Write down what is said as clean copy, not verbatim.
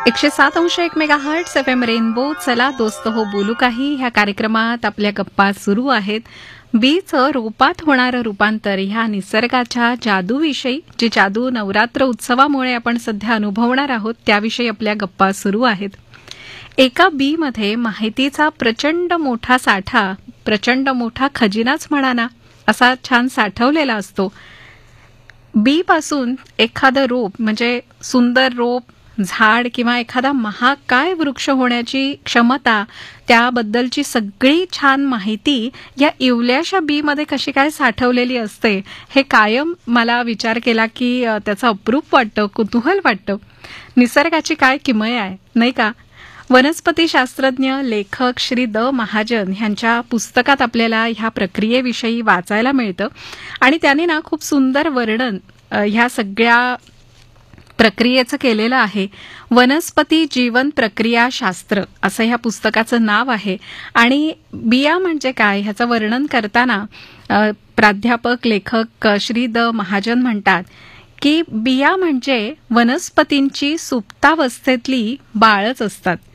107.1 megahertz FM rainbow. चला दोस्त हो बोलू काही. ह्या कार्यक्रमात आपल्या गप्पा सुरू आहेत. बीचं रोपात होणारं रूपांतर ह्या निसर्गाच्या जादूविषयी, जी जादू नवरात्र उत्सवामुळे आपण सध्या अनुभवणार आहोत त्याविषयी आपल्या गप्पा सुरू आहेत. एका बीमध्ये माहितीचा प्रचंड मोठा साठा, प्रचंड मोठा खजिनाच म्हणा ना, असा छान साठवलेला असतो. बी पासून एखादं रोप म्हणजे सुंदर रोप, झाड किंवा एखादा महाकाय वृक्ष होण्याची क्षमता, त्याबद्दलची सगळी छान माहिती या इवल्याशा बी मध्ये कशी काय साठवलेली असते, हे कायम मला विचार केला की त्याचं अप्रूप वाटतं, कुतूहल वाटतं. निसर्गाची काय किमया आहे नाही का. वनस्पती शास्त्रज्ञ लेखक श्री द महाजन यांच्या पुस्तकात आपल्याला ह्या प्रक्रियेविषयी वाचायला मिळतं आणि त्याने ना खूप सुंदर वर्णन ह्या सगळ्या प्रक्रियेचं केलेलं आहे. वनस्पती जीवन प्रक्रिया शास्त्र असं ह्या पुस्तकाचं नाव आहे. आणि बिया म्हणजे काय ह्याचं वर्णन करताना प्राध्यापक लेखक श्री द महाजन म्हणतात की बिया म्हणजे वनस्पतींची सुप्तावस्थेतली बाळच असतात.